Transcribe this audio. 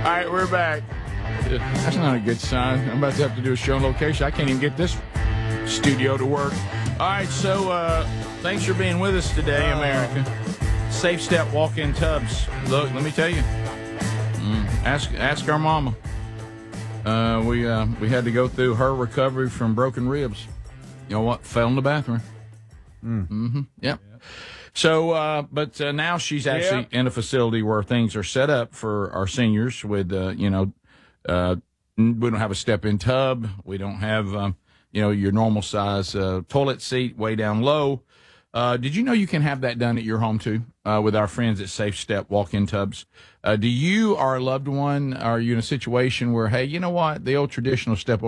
right, we're back. That's not a good sign. I'm about to have to do a show on location. I can't even get this studio to work. All right, so thanks for being with us today, America. Safe Step walk-in tubs. Look, let me tell you. Ask our mama. We had to go through her recovery from broken ribs. You know what? Fell in the bathroom. Yep. So, but now she's actually in a facility where things are set up for our seniors with, we don't have a step-in tub. We don't have, your normal size toilet seat way down low. Did you know you can have that done at your home too, with our friends at Safe Step walk-in tubs? Do you or a loved one, are you in a situation where, hey, you know what, the old traditional step